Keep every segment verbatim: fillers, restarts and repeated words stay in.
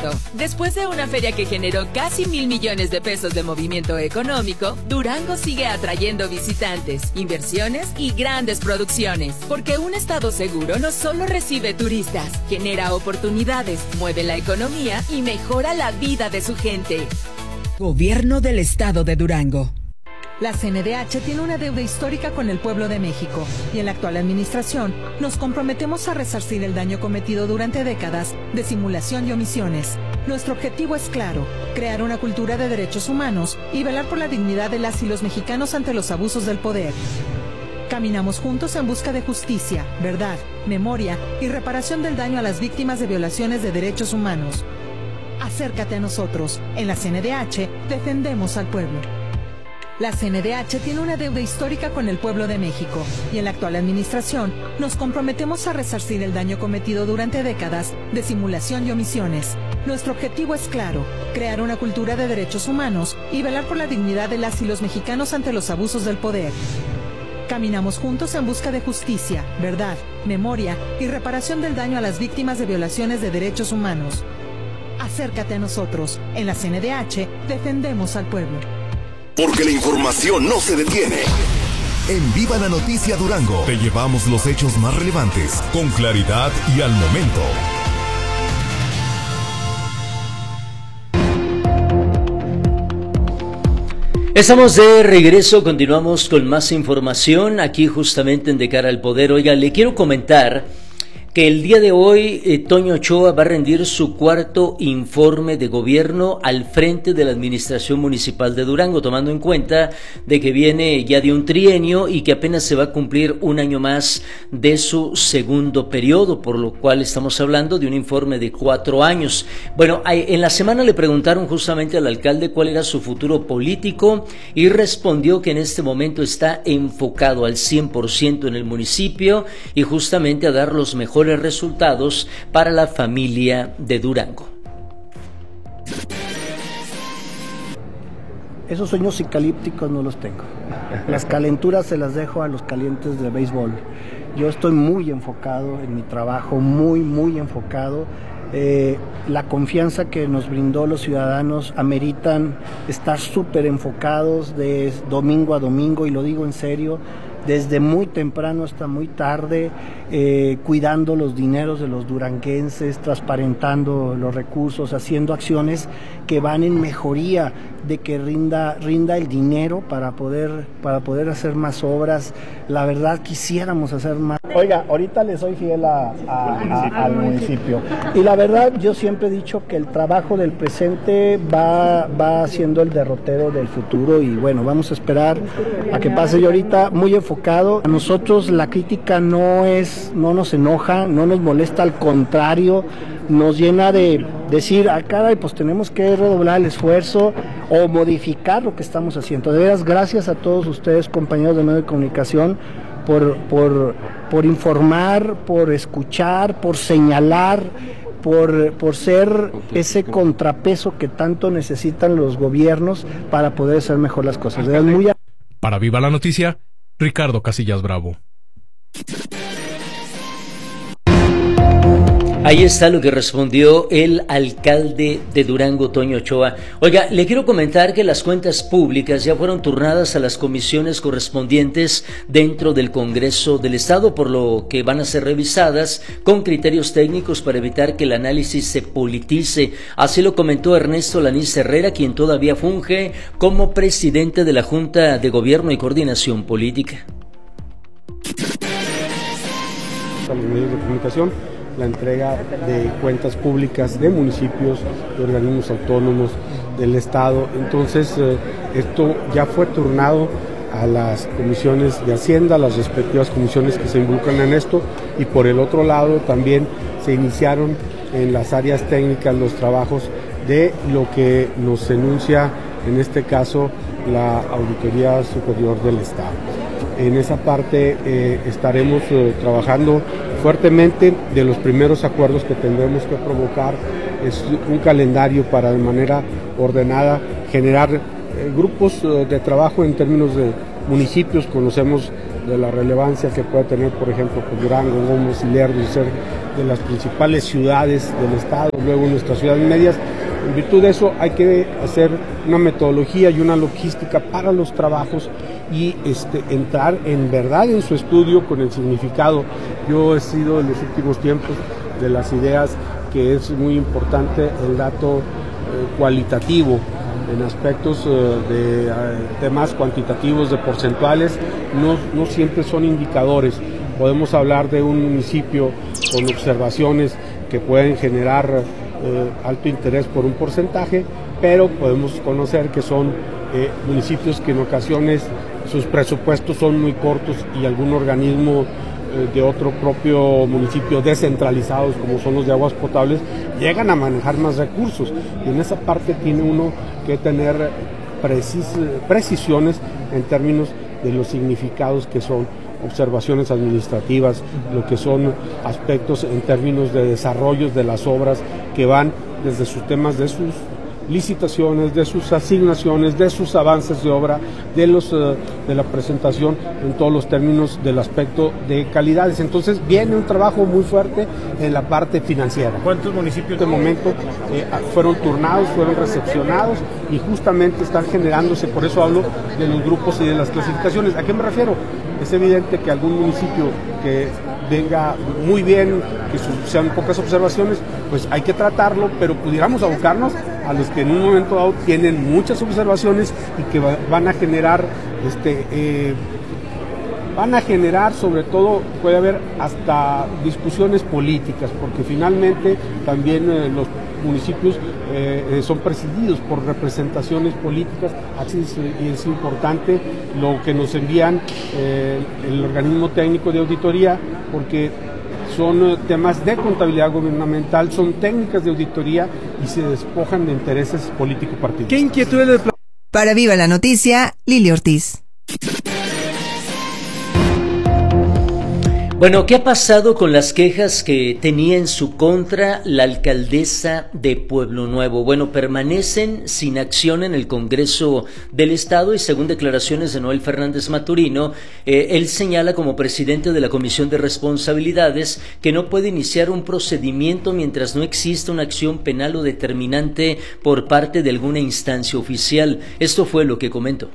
agosto. Después de una feria que generó casi mil millones de pesos de movimiento económico, Durango sigue atrayendo visitantes, inversiones y grandes producciones. Porque un estado seguro no solo recibe turistas, genera oportunidades, mueve la economía y mejora la vida de su gente. Gobierno del Estado de Durango. La C N D H tiene una deuda histórica con el pueblo de México y en la actual administración nos comprometemos a resarcir el daño cometido durante décadas de simulación y omisiones. Nuestro objetivo es claro, crear una cultura de derechos humanos y velar por la dignidad de las y los mexicanos ante los abusos del poder. Caminamos juntos en busca de justicia, verdad, memoria y reparación del daño a las víctimas de violaciones de derechos humanos. Acércate a nosotros. En la C N D H defendemos al pueblo. La C N D H tiene una deuda histórica con el pueblo de México y en la actual administración nos comprometemos a resarcir el daño cometido durante décadas de simulación y omisiones. Nuestro objetivo es claro, crear una cultura de derechos humanos y velar por la dignidad de las y los mexicanos ante los abusos del poder. Caminamos juntos en busca de justicia, verdad, memoria y reparación del daño a las víctimas de violaciones de derechos humanos. Acércate a nosotros. En la C N D H defendemos al pueblo. Porque la información no se detiene. En Viva la Noticia Durango te llevamos los hechos más relevantes, con claridad y al momento. Estamos de regreso, continuamos con más información aquí justamente en De Cara al Poder. Oiga, le quiero comentar que el día de hoy eh, Toño Ochoa va a rendir su cuarto informe de gobierno al frente de la Administración Municipal de Durango, tomando en cuenta de que viene ya de un trienio y que apenas se va a cumplir un año más de su segundo periodo, por lo cual estamos hablando de un informe de cuatro años. Bueno, en la semana le preguntaron justamente al alcalde cuál era su futuro político y respondió que en este momento está enfocado al cien por ciento en el municipio y justamente a dar los mejores resultados para la familia de Durango. Esos sueños psicalípticos no los tengo. Las calenturas se las dejo a los calientes de béisbol. Yo estoy muy enfocado en mi trabajo, muy, muy enfocado. Eh, la confianza que nos brindó los ciudadanos ameritan estar súper enfocados de domingo a domingo, y lo digo en serio, desde muy temprano hasta muy tarde, eh, cuidando los dineros de los duranguenses, transparentando los recursos, haciendo acciones que van en mejoría de que rinda, rinda el dinero para poder, para poder hacer más obras. La verdad quisiéramos hacer más. Oiga, ahorita le soy fiel a, a, a, al municipio. Y la verdad yo siempre he dicho que el trabajo del presente va, va siendo el derrotero del futuro, y bueno, vamos a esperar a que pase. Yo ahorita muy enfocado. A nosotros la crítica no es, no nos enoja, no nos molesta, al contrario, nos llena de decir, ah, caray, pues tenemos que redoblar el esfuerzo o modificar lo que estamos haciendo. De veras, gracias a todos ustedes, compañeros de medios de comunicación, por, por, por informar, por escuchar, por señalar, por, por ser ese contrapeso que tanto necesitan los gobiernos para poder hacer mejor las cosas. De veras, muy a... Para Viva la Noticia, Ricardo Casillas Bravo. Ahí está lo que respondió el alcalde de Durango, Toño Ochoa. Oiga, le quiero comentar que las cuentas públicas ya fueron turnadas a las comisiones correspondientes dentro del Congreso del Estado, por lo que van a ser revisadas con criterios técnicos para evitar que el análisis se politice. Así lo comentó Ernesto Lanís Herrera, quien todavía funge como presidente de la Junta de Gobierno y Coordinación Política. A los medios de comunicación, la entrega de cuentas públicas de municipios, de organismos autónomos del Estado. Entonces, eh, esto ya fue turnado a las comisiones de Hacienda, las respectivas comisiones que se involucran en esto, y por el otro lado también se iniciaron en las áreas técnicas los trabajos de lo que nos enuncia, en este caso, la Auditoría Superior del Estado. En esa parte eh, estaremos eh, trabajando fuertemente. De los primeros acuerdos que tendremos que provocar es un calendario para, de manera ordenada, generar eh, grupos eh, de trabajo en términos de municipios. Conocemos de la relevancia que puede tener, por ejemplo, pues, Durango, Gómez y Lerdo, y ser de las principales ciudades del estado, luego nuestras ciudades medias. En virtud de eso hay que hacer una metodología y una logística para los trabajos y este, entrar en verdad en su estudio con el significado. Yo he sido en los últimos tiempos de las ideas que es muy importante el dato eh, cualitativo en aspectos eh, de eh, temas cuantitativos, de porcentuales, no, no siempre son indicadores. Podemos hablar de un municipio con observaciones que pueden generar Eh, alto interés por un porcentaje, pero podemos conocer que son eh, municipios que en ocasiones sus presupuestos son muy cortos y algún organismo eh, de otro propio municipio descentralizados como son los de aguas potables llegan a manejar más recursos, y en esa parte tiene uno que tener precis precisiones en términos de los significados que son observaciones administrativas, lo que son aspectos en términos de desarrollos de las obras que van desde sus temas de sus licitaciones, de sus asignaciones, de sus avances de obra, de los uh, de la presentación en todos los términos del aspecto de calidades. Entonces viene un trabajo muy fuerte en la parte financiera. ¿Cuántos municipios de momento eh, fueron turnados, fueron recepcionados y justamente están generándose? Por eso hablo de los grupos y de las clasificaciones. ¿A qué me refiero? Es evidente que algún municipio que venga muy bien, que sean pocas observaciones, pues hay que tratarlo, pero pudiéramos abocarnos a los que en un momento dado tienen muchas observaciones y que va, van a generar, este, eh, van a generar sobre todo, puede haber hasta discusiones políticas, porque finalmente también eh, los municipios eh, son presididos por representaciones políticas, así es, y es importante lo que nos envían eh, el organismo técnico de auditoría, porque son temas de contabilidad gubernamental, son técnicas de auditoría y se despojan de intereses político-partidistas. ¿Qué inquietudes? Para Viva la Noticia, Lili Ortiz. Bueno, ¿qué ha pasado con las quejas que tenía en su contra la alcaldesa de Pueblo Nuevo? Bueno, permanecen sin acción en el Congreso del Estado y según declaraciones de Noel Fernández Maturino, eh, él señala como presidente de la Comisión de Responsabilidades que no puede iniciar un procedimiento mientras no exista una acción penal o determinante por parte de alguna instancia oficial. Esto fue lo que comentó.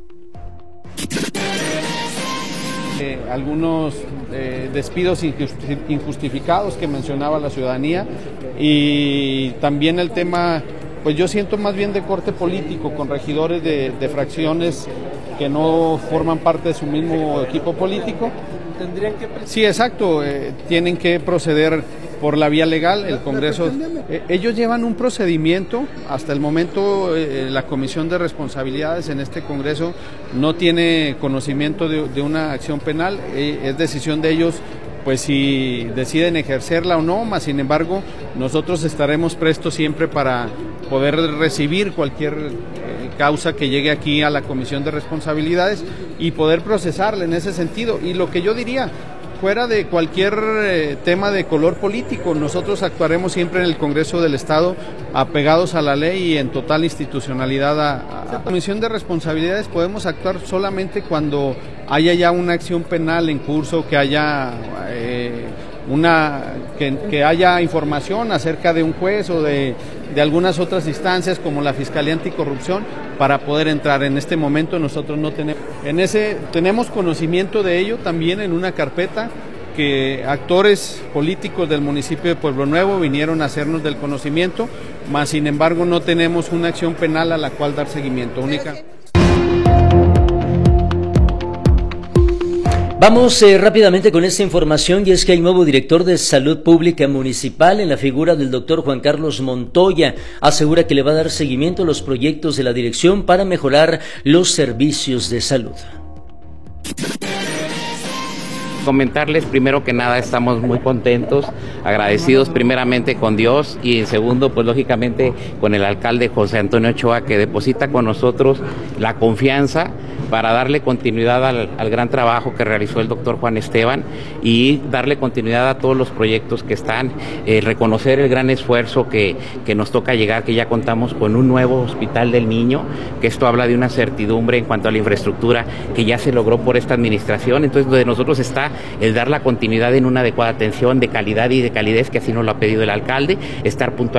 Eh, algunos eh, despidos injustificados que mencionaba la ciudadanía y también el tema, pues yo siento más bien de corte político con regidores de, de fracciones que no forman parte de su mismo equipo político. ¿Tendrían que sí, exacto, eh, tienen que proceder por la vía legal, el Congreso. Eh, ellos llevan un procedimiento, hasta el momento eh, la Comisión de Responsabilidades en este Congreso no tiene conocimiento de, de una acción penal, eh, es decisión de ellos pues si deciden ejercerla o no, más sin embargo nosotros estaremos prestos siempre para poder recibir cualquier eh, causa que llegue aquí a la Comisión de Responsabilidades y poder procesarla en ese sentido. Y lo que yo diría, fuera de cualquier eh, tema de color político, nosotros actuaremos siempre en el Congreso del Estado apegados a la ley y en total institucionalidad. A, a, a la Comisión de Responsabilidades podemos actuar solamente cuando haya ya una acción penal en curso, que haya eh, una que, que haya información acerca de un juez o de, de algunas otras instancias como la Fiscalía Anticorrupción para poder entrar. En este momento nosotros no tenemos, en ese tenemos conocimiento de ello también en una carpeta que actores políticos del municipio de Pueblo Nuevo vinieron a hacernos del conocimiento, mas sin embargo no tenemos una acción penal a la cual dar seguimiento. Única. Vamos eh, rápidamente con esta información, y es que hay nuevo director de Salud Pública Municipal en la figura del doctor Juan Carlos Montoya. Asegura que le va a dar seguimiento a los proyectos de la dirección para mejorar los servicios de salud. Comentarles primero que nada, estamos muy contentos, agradecidos primeramente con Dios y en segundo pues lógicamente con el alcalde José Antonio Ochoa, que deposita con nosotros la confianza para darle continuidad al, al gran trabajo que realizó el doctor Juan Esteban y darle continuidad a todos los proyectos que están, eh, reconocer el gran esfuerzo que, que nos toca llegar, que ya contamos con un nuevo hospital del niño, que esto habla de una certidumbre en cuanto a la infraestructura que ya se logró por esta administración. Entonces de nosotros está el dar la continuidad en una adecuada atención de calidad y de calidez, que así nos lo ha pedido el alcalde, estar puntual